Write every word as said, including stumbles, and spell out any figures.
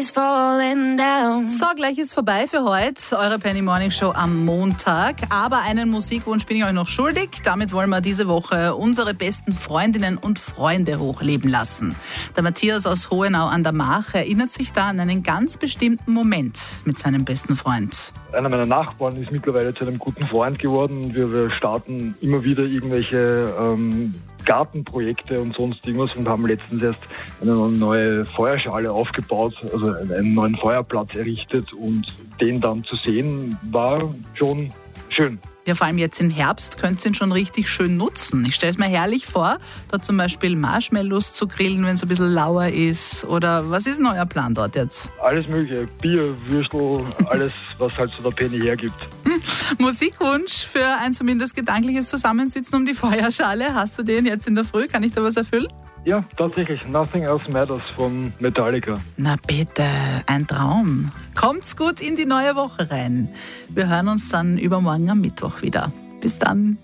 is falling down. So, gleich ist vorbei für heute, eure Penny Morning Show am Montag. Aber einen Musikwunsch bin ich euch noch schuldig. Damit wollen wir diese Woche unsere besten Freundinnen und Freunde hochleben lassen. Der Matthias aus Hohenau an der Mach erinnert sich da an einen ganz bestimmten Moment mit seinem besten Freund. Einer meiner Nachbarn ist mittlerweile zu einem guten Freund geworden. Wir, wir starten immer wieder irgendwelche ähm, Gartenprojekte und sonst irgendwas und haben letztens erst eine neue Feuerschale aufgebaut, also einen neuen Feuerplatz errichtet, und den dann zu sehen war schon schön. Ja, vor allem jetzt im Herbst könnt ihr ihn schon richtig schön nutzen. Ich stelle es mir herrlich vor, da zum Beispiel Marshmallows zu grillen, wenn es ein bisschen lauer ist. Oder was ist denn euer Plan dort jetzt? Alles mögliche, Bier, Würstel, alles, was halt so der Penny hergibt. Hm. Musikwunsch für ein zumindest gedankliches Zusammensitzen um die Feuerschale. Hast du den jetzt in der Früh? Kann ich da was erfüllen? Ja, tatsächlich. Nothing Else Matters von Metallica. Na bitte, ein Traum. Kommt's gut in die neue Woche rein. Wir hören uns dann übermorgen am Mittwoch wieder. Bis dann.